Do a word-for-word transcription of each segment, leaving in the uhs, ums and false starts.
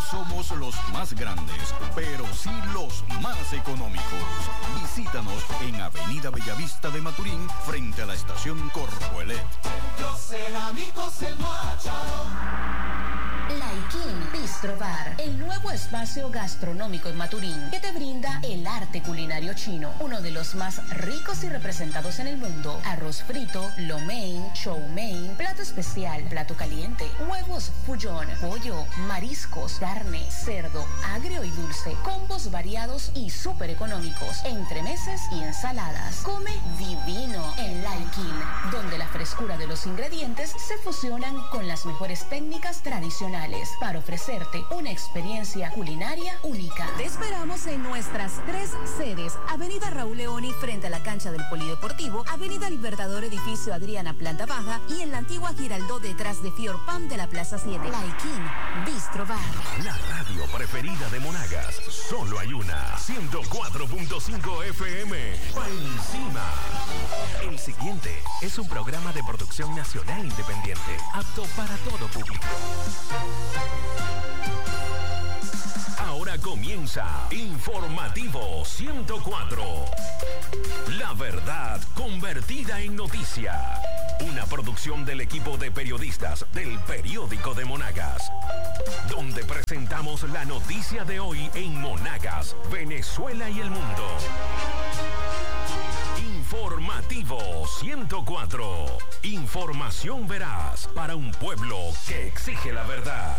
somos los más grandes, pero sí los más económicos. Visítanos en Avenida Bellavista de Maturín, frente a la estación Corpoelet. Yo Cerámicos El Machado. Laikin Bistro Bar, el nuevo espacio gastronómico en Maturín que te brinda el arte culinario chino, uno de los más ricos y representados en el mundo. Arroz frito, lo mein, chow mein, plato especial, plato caliente, huevos fullón, pollo, mariscos, carne, cerdo, agrio y dulce, combos variados y súper económicos, entremeses y ensaladas. Come divino en Laikin, donde la frescura de los ingredientes se fusionan con las mejores técnicas tradicionales para ofrecerte una experiencia culinaria única. Te esperamos en nuestras tres sedes: Avenida Raúl Leoni frente a la cancha del Polideportivo, Avenida Libertador Edificio Adriana Planta Baja y en la antigua Giraldó detrás de Fiorpam de la Plaza siete. Laikin Bistro Bar. La radio preferida de Monagas, solo hay una. ciento cuatro punto cinco F M. Pa' encima. El siguiente es un programa de producción nacional independiente, apto para todo público. Ahora comienza Informativo ciento cuatro. La verdad convertida en noticia. Una producción del equipo de periodistas del Periódico de Monagas, donde presentamos la noticia de hoy en Monagas, Venezuela y el mundo. Informativo ciento cuatro. Información veraz para un pueblo que exige la verdad.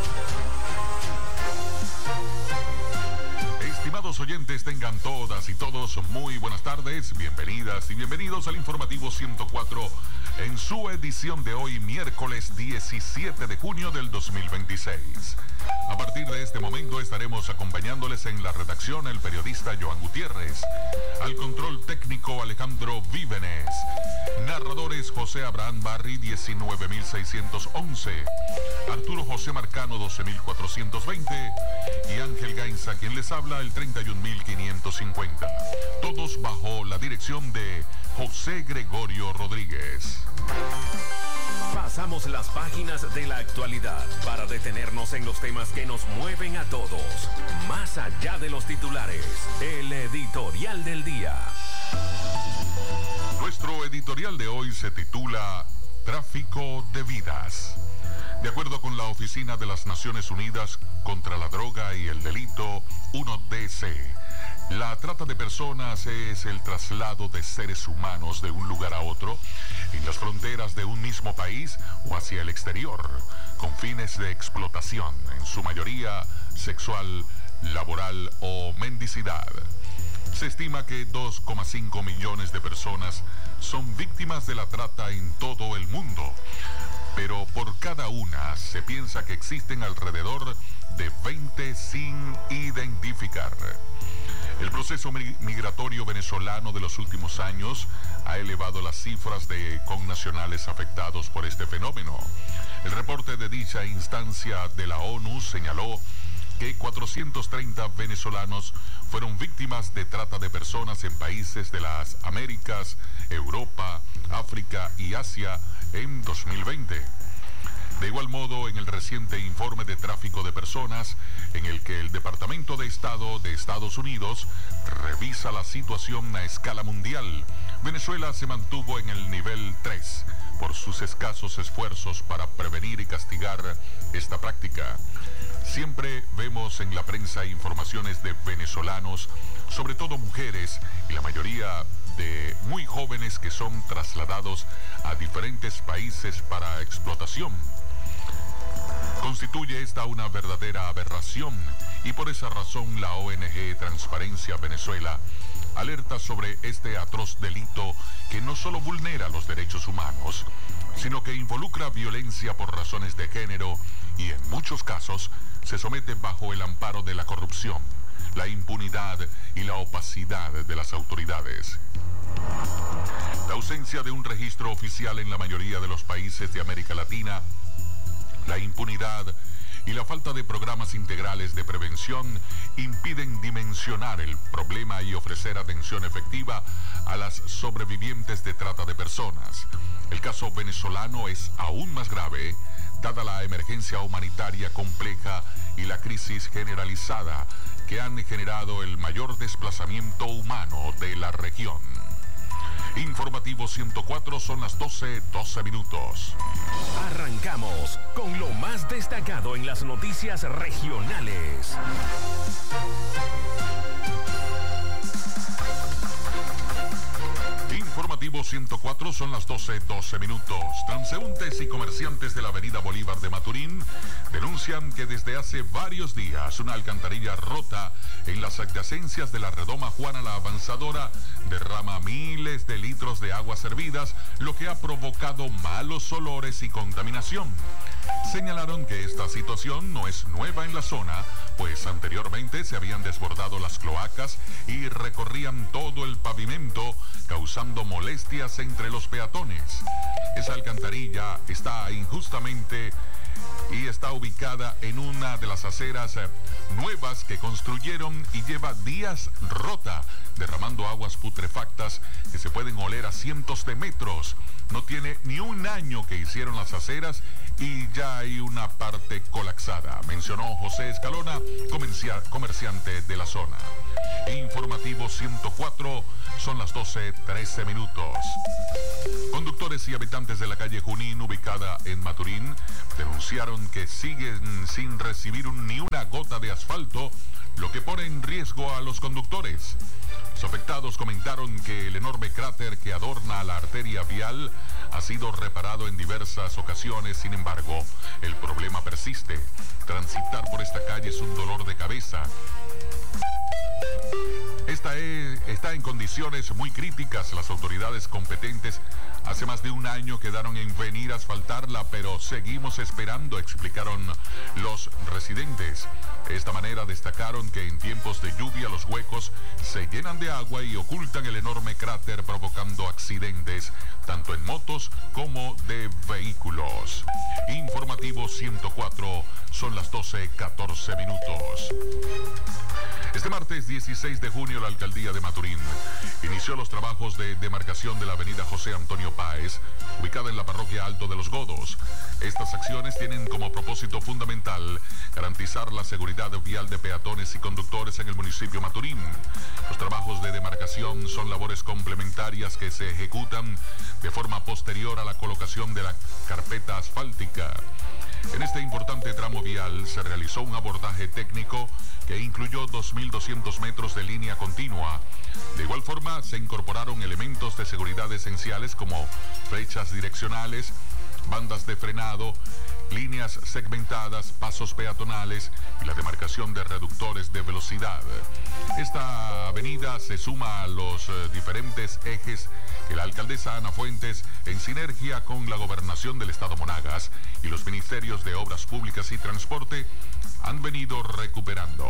Estimados oyentes, tengan todas y todos muy buenas tardes, bienvenidas y bienvenidos al Informativo ciento cuatro en su edición de hoy, miércoles diecisiete de junio del dos mil veintiséis. A partir de este momento estaremos acompañándoles en la redacción el periodista Joan Gutiérrez, al control técnico Alejandro Vívenes, narradores José Abraham Barri diecinueve mil seiscientos once, Arturo José Marcano doce mil cuatrocientos veinte y Ángel Gainza, quien les habla, el treinta y un mil quinientos cincuenta. Todos bajo la dirección de José Gregorio Rodríguez. Pasamos las páginas de la actualidad para detenernos en los temas que nos mueven a todos. Más allá de los titulares, el editorial del día. Nuestro editorial de hoy se titula Tráfico de vidas. De acuerdo con la Oficina de las Naciones Unidas contra la Droga y el Delito, uno D C, la trata de personas es el traslado de seres humanos de un lugar a otro en las fronteras de un mismo país o hacia el exterior, con fines de explotación, en su mayoría sexual, laboral o mendicidad. Se estima que dos coma cinco millones de personas son víctimas de la trata en todo el mundo, pero por cada una se piensa que existen alrededor de veinte sin identificar. El proceso migratorio venezolano de los últimos años ha elevado las cifras de connacionales afectados por este fenómeno. El reporte de dicha instancia de la ONU señaló que cuatrocientos treinta venezolanos fueron víctimas de trata de personas en países de las Américas, Europa, África y Asia en dos mil veinte. De igual modo, en el reciente informe de tráfico de personas, en el que el Departamento de Estado de Estados Unidos revisa la situación a escala mundial, Venezuela se mantuvo en el nivel tres por sus escasos esfuerzos para prevenir y castigar esta práctica. Siempre vemos en la prensa informaciones de venezolanos, sobre todo mujeres, y la mayoría de muy jóvenes que son trasladados a diferentes países para explotación. Constituye esta una verdadera aberración y por esa razón la O N G Transparencia Venezuela alerta sobre este atroz delito que no solo vulnera los derechos humanos, sino que involucra violencia por razones de género y en muchos casos se somete bajo el amparo de la corrupción, la impunidad y la opacidad de las autoridades. La ausencia de un registro oficial en la mayoría de los países de América Latina, la impunidad y la falta de programas integrales de prevención impiden dimensionar el problema y ofrecer atención efectiva a las sobrevivientes de trata de personas. El caso venezolano es aún más grave, dada la emergencia humanitaria compleja y la crisis generalizada que han generado el mayor desplazamiento humano de la región. Informativo ciento cuatro, son las doce, doce minutos. Arrancamos con lo más destacado en las noticias regionales. Informativo ciento cuatro, son las doce, doce minutos. Transeúntes y comerciantes de la avenida Bolívar de Maturín denuncian que desde hace varios días una alcantarilla rota en las adyacencias de la redoma Juana la Avanzadora derrama miles de litros de aguas hervidas, lo que ha provocado malos olores y contaminación. Señalaron que esta situación no es nueva en la zona, pues anteriormente se habían desbordado las cloacas y recorrían todo el pavimento, causando molestias entre los peatones. Esa alcantarilla está injustamente y está ubicada en una de las aceras nuevas que construyeron y lleva días rota, derramando aguas putrefactas que se pueden oler a cientos de metros. No tiene ni un año que hicieron las aceras y ya hay una parte colapsada, mencionó José Escalona, comercia- comerciante de la zona. Informativo ciento cuatro, son las doce, trece minutos. Conductores y habitantes de la calle Junín, ubicada en Maturín, denunciaron que siguen sin recibir un, ni una gota de asfalto, lo que pone en riesgo a los conductores. Los afectados comentaron que el enorme cráter que adorna la arteria vial ha sido reparado en diversas ocasiones. Sin embargo, el problema persiste. Transitar por esta calle es un dolor de cabeza. Esta es, está en condiciones muy críticas. Las autoridades competentes hace más de un año quedaron en venir a asfaltarla, pero seguimos esperando, explicaron los residentes. De esta manera destacaron que en tiempos de lluvia los huecos se llenan de agua y ocultan el enorme cráter, provocando accidentes tanto en motos como de vehículos. Informativo ciento cuatro, son las doce, catorce minutos. Este martes dieciséis de junio, la alcaldía de Maturín inició los trabajos de demarcación de la avenida José Antonio Páez, ubicada en la parroquia Alto de los Godos. Estas acciones tienen como propósito fundamental garantizar la seguridad vial de peatones y conductores en el municipio Maturín. Los trabajos de demarcación son labores complementarias que se ejecutan de forma posterior a la colocación de la carpeta asfáltica. En este importante tramo vial se realizó un abordaje técnico que incluyó dos mil doscientos metros de línea continua. De igual forma, se incorporaron elementos de seguridad esenciales como flechas direccionales, bandas de frenado, líneas segmentadas, pasos peatonales y la demarcación de reductores de velocidad. Esta avenida se suma a los eh, diferentes ejes que la alcaldesa Ana Fuentes, en sinergia con la Gobernación del Estado Monagas y los Ministerios de Obras Públicas y Transporte, han venido recuperando.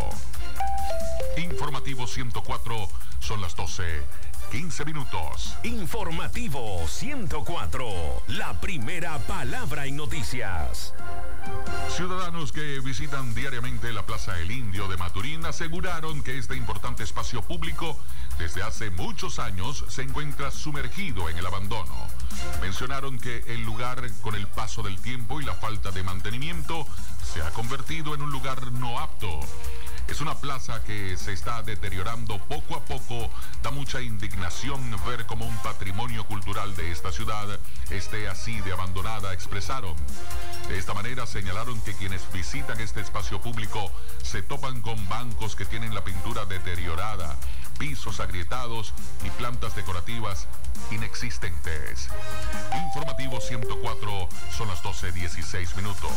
Informativo ciento cuatro, son las doce, quince minutos. Informativo ciento cuatro, la primera palabra en noticias. Ciudadanos que visitan diariamente la Plaza El Indio de Maturín aseguraron que este importante espacio público desde hace muchos años se encuentra sumergido en el abandono. Mencionaron que el lugar, con el paso del tiempo y la falta de mantenimiento, se ha convertido en un lugar no apto. Es una plaza que se está deteriorando poco a poco. Da mucha indignación ver cómo un patrimonio cultural de esta ciudad esté así de abandonada, expresaron. De esta manera señalaron que quienes visitan este espacio público se topan con bancos que tienen la pintura deteriorada, pisos agrietados y plantas decorativas inexistentes. Informativo ciento cuatro, son las doce, dieciséis minutos.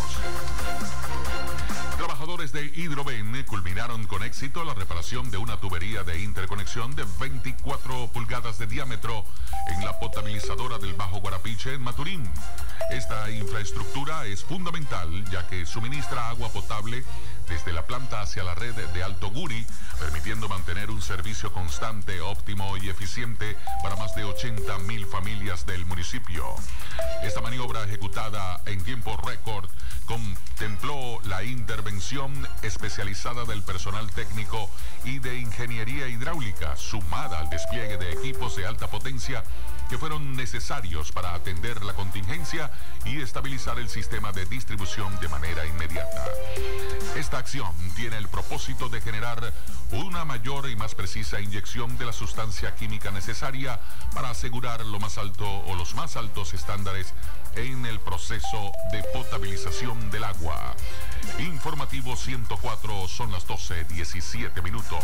Trabajadores de Hidroven culminaron con éxito la reparación de una tubería de interconexión de veinticuatro pulgadas de diámetro en la potabilizadora del Bajo Guarapiche en Maturín. Esta infraestructura es fundamental ya que suministra agua potable desde la planta hacia la red de Alto Guri, permitiendo mantener un servicio constante, óptimo y eficiente para más de ochenta mil familias del municipio. Esta maniobra, ejecutada en tiempo récord, contempló la intervención especializada del personal técnico y de ingeniería hidráulica, sumada al despliegue de equipos de alta potencia que fueron necesarios para atender la contingencia y estabilizar el sistema de distribución de manera inmediata. Esta acción tiene el propósito de generar una mayor y más precisa inyección de la sustancia química necesaria para asegurar lo más alto o los más altos estándares en el proceso de potabilización del agua. Informativo ciento cuatro, son las doce diecisiete minutos.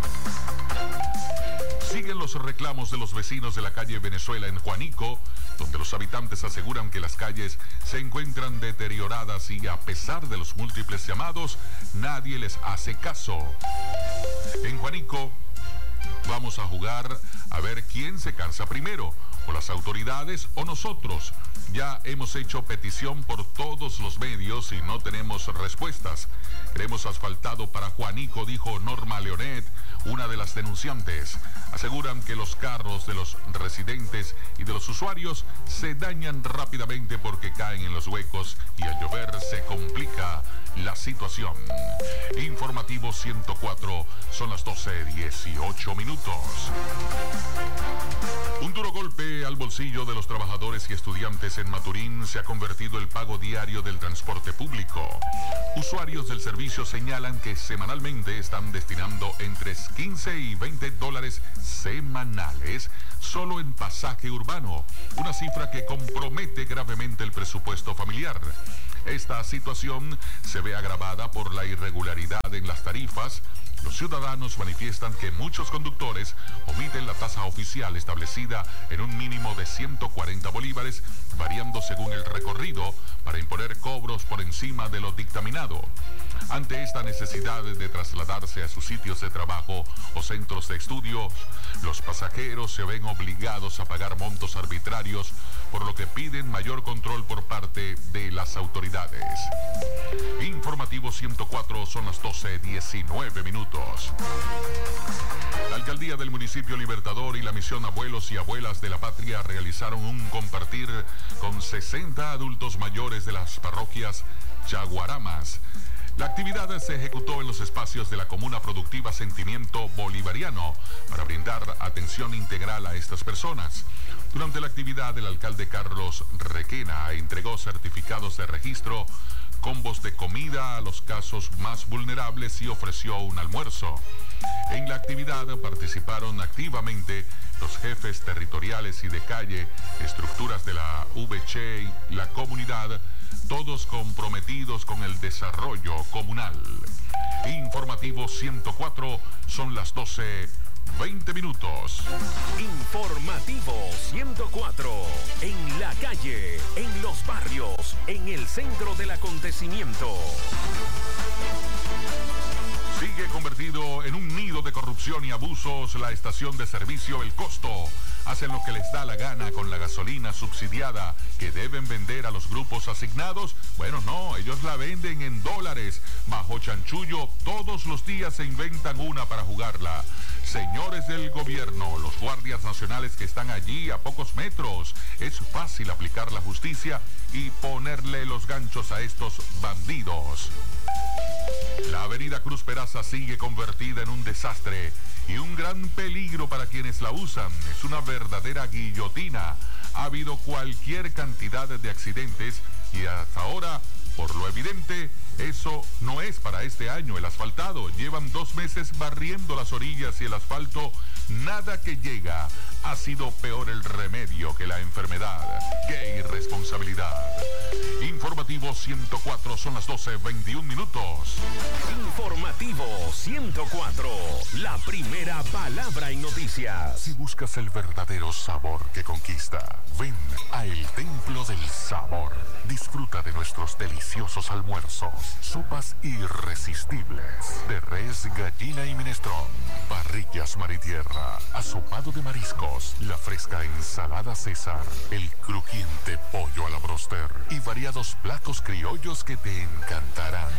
Siguen los reclamos de los vecinos de la calle Venezuela en Juanico, donde los habitantes aseguran que las calles se encuentran deterioradas y a pesar de los múltiples llamados, nadie les hace caso. En Juanico vamos a jugar a ver quién se cansa primero, o las autoridades o nosotros. Ya hemos hecho petición por todos los medios y no tenemos respuestas. Queremos asfaltado para Juanico, dijo Norma Leonet, una de las denunciantes. Aseguran que los carros de los residentes y de los usuarios se dañan rápidamente porque caen en los huecos y al llover se complica la situación. Informativo ciento cuatro, son las doce dieciocho minutos. Un duro golpe al bolsillo de los trabajadores y estudiantes en Maturín se ha convertido el pago diario del transporte público. Usuarios del servicio señalan que semanalmente están destinando entre quince y veinte dólares semanales solo en pasaje urbano, una cifra que compromete gravemente el presupuesto familiar. Esta situación se ve agravada por la irregularidad en las tarifas. Los ciudadanos manifiestan que muchos conductores omiten la tasa oficial establecida en un mínimo de ciento cuarenta bolívares, variando según el recorrido, para imponer cobros por encima de lo dictaminado. Ante esta necesidad de trasladarse a sus sitios de trabajo o centros de estudios, los pasajeros se ven obligados a pagar montos arbitrarios, por lo que piden mayor control por parte de las autoridades. Informativo ciento cuatro, son las doce diecinueve minutos. La alcaldía del municipio Libertador y la misión Abuelos y Abuelas de la Patria realizaron un compartir con sesenta adultos mayores de las parroquias Chaguaramas. La actividad se ejecutó en los espacios de la Comuna Productiva Sentimiento Bolivariano para brindar atención integral a estas personas. Durante la actividad, el alcalde Carlos Requena entregó certificados de registro, combos de comida a los casos más vulnerables y ofreció un almuerzo. En la actividad participaron activamente los jefes territoriales y de calle, estructuras de la V C y la comunidad, todos comprometidos con el desarrollo comunal. Informativo ciento cuatro, son las doce veinte minutos. Informativo ciento cuatro, en la calle, en los barrios, en el centro del acontecimiento. Sigue convertido en un nido de corrupción y abusos la estación de servicio El Costo. Hacen lo que les da la gana con la gasolina subsidiada que deben vender a los grupos asignados. Bueno, no, ellos la venden en dólares. Bajo chanchullo, todos los días se inventan una para jugarla. Señores del gobierno, los guardias nacionales que están allí a pocos metros, es fácil aplicar la justicia y ponerle los ganchos a estos bandidos. La avenida Cruz Peraza sigue convertida en un desastre y un gran peligro para quienes la usan. Es una verdadera guillotina. Ha habido cualquier cantidad de accidentes y hasta ahora, por lo evidente, eso no es para este año el asfaltado. Llevan dos meses barriendo las orillas y el asfalto, nada que llega. Ha sido peor el remedio que la enfermedad. ¡Qué irresponsabilidad! Informativo ciento cuatro, son las doce veintiún minutos. Informativo ciento cuatro, la primera palabra en noticias. Si buscas el verdadero sabor que conquista, ven a El Templo del Sabor. Disfruta de nuestros deliciosos almuerzos, sopas irresistibles de res, gallina y minestrón, parrillas mar y tierra, asopado de mariscos, la fresca ensalada César, el crujiente pollo a la broster y variados platos criollos que te encantarán.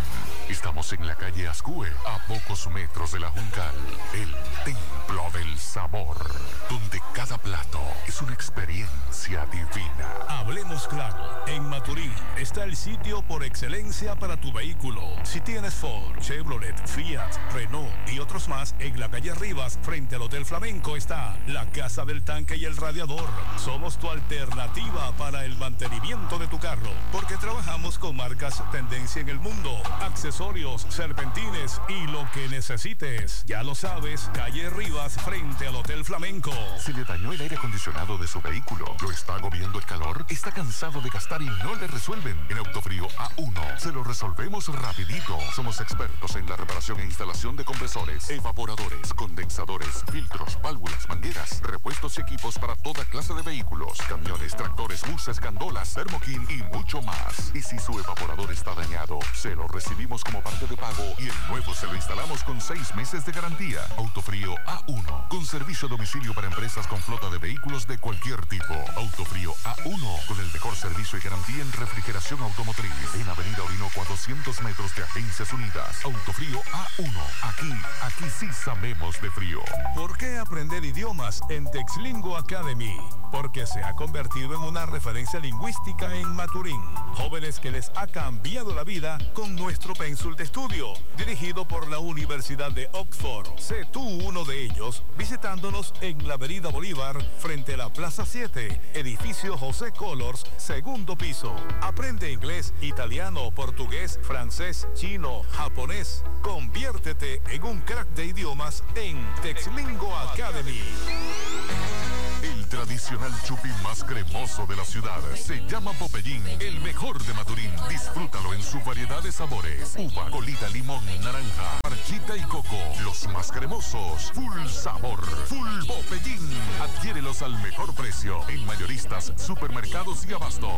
Estamos en la calle Ascue, a pocos metros de la Juncal. El Templo del Sabor, donde cada plato es una experiencia divina. Hablemos claro, en Maturín está el sitio por excelencia para tu vehículo. Si tienes Ford, Chevrolet, Fiat, Renault y otros más, en la calle Rivas, frente al Hotel Flamenco, está la Casa del Tanque y el Radiador. Somos tu alternativa para el mantenimiento de tu carro, porque trabajamos con marcas tendencia en el mundo, accesorios, serpentines y lo que necesites. Ya lo sabes, calle Rivas, frente al Hotel Flamenco. Si le dañó el aire acondicionado de su vehículo, lo está agobiando el calor, está cansado de gastar y no le resuelven, en Autofrío A uno se lo resolvemos rapidito. Somos expertos en la reparación e instalación de compresores, evaporadores, condensadores, filtros, válvulas, mangueras, repuestos y equipos para toda clase de vehículos, camiones, tractores, buses, gandolas, Thermokin y mucho más. Y si su evaporador está dañado, se lo recibimos como parte de pago y el nuevo se lo instalamos con seis meses de garantía. Autofrío A uno, con servicio a domicilio para empresas con flota de vehículos de cualquier tipo. Autofrío A uno, con el mejor servicio y garantía en refrigeración automotriz. En Avenida Orinoco, a doscientos metros de Agencias Unidas. Autofrío A uno, aquí, aquí sí sabemos de frío. ¿Por qué aprender idiomas en Texlingo Academy? Porque se ha convertido en una referencia lingüística en Maturín. Jóvenes que les ha cambiado la vida con nuestro pénsul de estudio, dirigido por la Universidad de Oxford. Sé tú uno de ellos visitándonos en la Avenida Bolívar, frente a la Plaza siete, edificio José Colors, segundo piso. Aprende inglés, italiano, portugués, francés, chino, japonés. Conviértete en un crack de idiomas en Texlingo Academy. El tradicional chupi más cremoso de la ciudad se llama Popeyín, el mejor de Maturín. Disfrútalo en su variedad de sabores: uva, colita, limón, naranja, parchita y coco. Los más cremosos, full sabor, full Popeyín. Adquiérelos al mejor precio en mayoristas, supermercados y abastos.